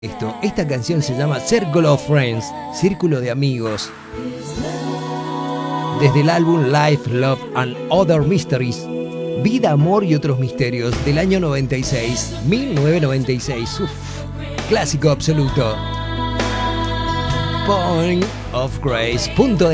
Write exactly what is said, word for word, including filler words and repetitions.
Esto, esta canción se llama Circle of Friends, Círculo de Amigos, desde el álbum Life, Love and Other Mysteries, Vida, Amor y Otros Misterios, del año noventa y seis, mil novecientos noventa y seis. Uf, clásico absoluto. Point of Grace. Punto de